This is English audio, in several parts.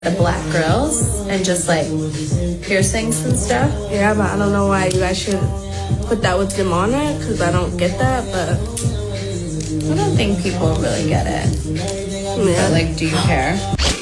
the black girls and just like piercings and stuff. Yeah, but I don't know why you guys should put that with demonic because I don't get that, but I don't think people really get it. Yeah. But, like, do you care?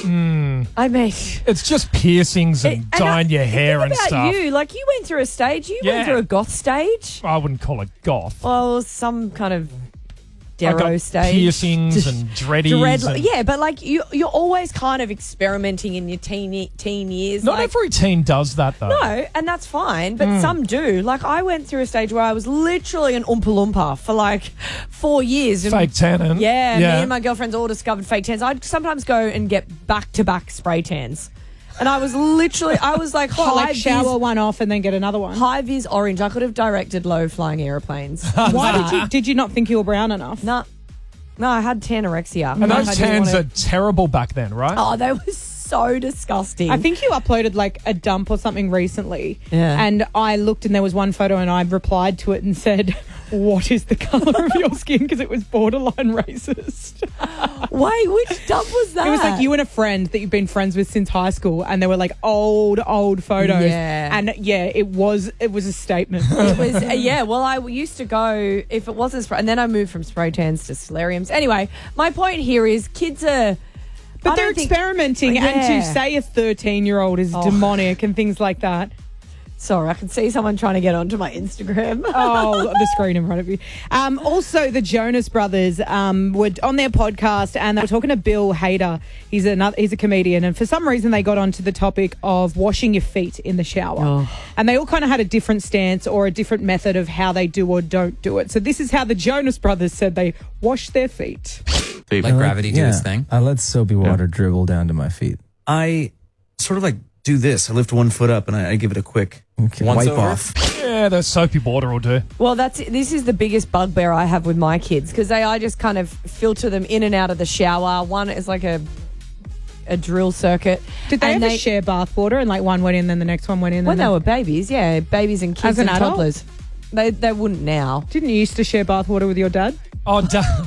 I mean, it's just piercings and dyeing your hair and stuff. You went through a stage. You went through a goth stage. I wouldn't call it goth. Well, some kind of Darrow stage. Piercings and dreadies. Yeah, but like you're always kind of experimenting in your teen years. Not every teen does that though. No, and that's fine, but some do. Like I went through a stage where I was literally an Oompa Loompa for like 4 years. Fake tanning. Yeah, me and my girlfriends all discovered fake tans. I'd sometimes go and get back-to-back spray tans. And I was like, like shower one off and then get another one. High vis orange. I could have directed low-flying airplanes. Why did you not think you were brown enough? No, I had tanorexia. And those tans are terrible back then, right? Oh, they were so disgusting. I think you uploaded like a dump or something recently. Yeah. And I looked and there was one photo and I replied to it and said, what is the colour of your skin? Because it was borderline racist. Wait, which dump was that? It was like you and a friend that you've been friends with since high school, and they were like old photos. Yeah. And it was a statement. It was, well, I used to go, if it wasn't spray, and then I moved from spray tans to solariums. Anyway, my point here is kids are... But they're experimenting, and to say a 13-year-old is demonic and things like that. Sorry, I can see someone trying to get onto my Instagram. Oh, the screen in front of you. Also, the Jonas Brothers were on their podcast and they were talking to Bill Hader. He's a comedian, and for some reason they got onto the topic of washing your feet in the shower. Oh. And they all kind of had a different stance or a different method of how they do or don't do it. So this is how the Jonas Brothers said they wash their feet. Let gravity do its thing. I let soapy water dribble down to my feet. I sort of like do this. I lift one foot up and I give it a quick wipe off. Yeah, the soapy water will do. Well, this is the biggest bugbear I have with my kids because I just kind of filter them in and out of the shower. One is like a drill circuit. Did they ever share bath water and like one went in, then the next one went in? When they were babies, yeah, babies and kids and toddlers. They wouldn't now. Didn't you used to share bath water with your dad? Oh, Dad.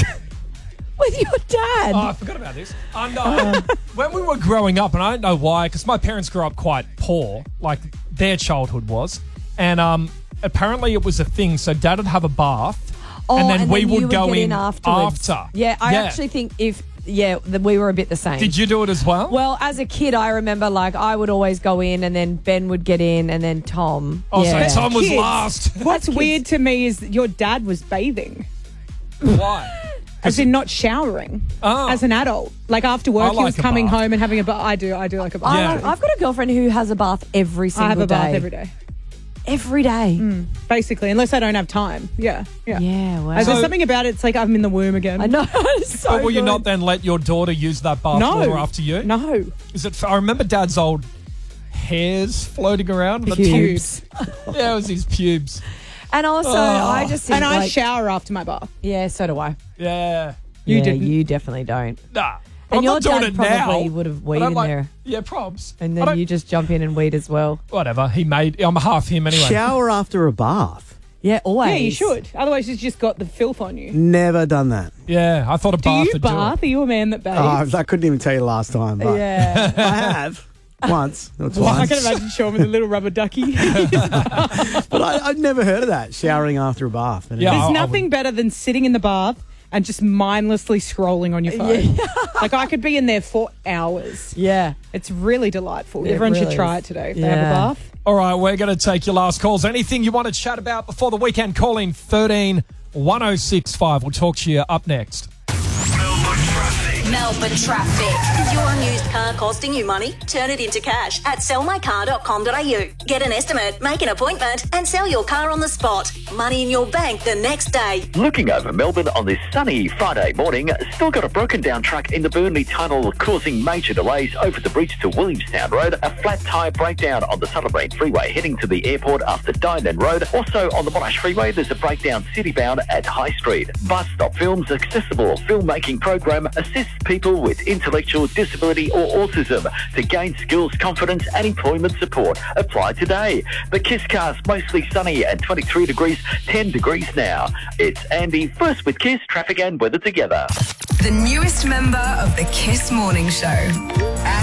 With your dad? Oh, I forgot about this. No. When we were growing up, and I don't know why, because my parents grew up quite poor, like their childhood was, and apparently it was a thing. So Dad would have a bath, and then we would go in after. Yeah, I actually think we were a bit the same. Did you do it as well? Well, as a kid, I remember like I would always go in, and then Ben would get in, and then Tom. Oh, so Tom was last. What's weird to me is your dad was bathing. Why? As in not showering as an adult. Like after work, he was coming home and having a bath. I do like a bath. Yeah. I've got a girlfriend who has a bath every single day. I have a bath every day. Every day. Basically, unless I don't have time. Yeah. Yeah, wow. There's something about it, it's like I'm in the womb again. I know. It's so but will you not then let your daughter use that bath water after you? No. Is it? I remember Dad's old hairs floating around. Pubes. Yeah, it was his pubes. And also, I just think I shower after my bath. Yeah, so do I. Yeah. You didn't. You definitely don't. Nah. And I'm your not doing dad it probably now. would have weed in there. Yeah, probs. And then you just jump in and weed as well. Whatever. I'm half him anyway. Shower after a bath? Yeah, always. Yeah, you should. Otherwise, you've just got the filth on you. Never done that. Yeah, I thought a bath would do it. Do you bath? Are you a man that bathes? I couldn't even tell you the last time. But yeah. I have. Once or twice. I can imagine Sean with a little rubber ducky. But I'd never heard of that, showering after a bath. Yeah, There's nothing better than sitting in the bath and just mindlessly scrolling on your phone. Yeah. Like I could be in there for hours. Yeah. It's really delightful. It Everyone really should try is. it today if they have a bath. All right, we're going to take your last calls. Anything you want to chat about before the weekend, call in 13 1065. We'll talk to you up next. Melbourne Traffic. Your used car costing you money? Turn it into cash at sellmycar.com.au. Get an estimate, make an appointment, and sell your car on the spot. Money in your bank the next day. Looking over Melbourne on this sunny Friday morning, still got a broken down truck in the Burnley Tunnel causing major delays over the bridge to Williamstown Road. A flat tyre breakdown on the Sutherland Freeway heading to the airport after Dynon Road. Also on the Monash Freeway, there's a breakdown citybound at High Street. Bus Stop Films accessible filmmaking program assists people with intellectual disability or autism to gain skills, confidence and employment support. Apply today. The KISScast, mostly sunny and 23 degrees, 10 degrees now. It's Andy, first with Kiss, traffic and weather together. The newest member of the Kiss Morning Show.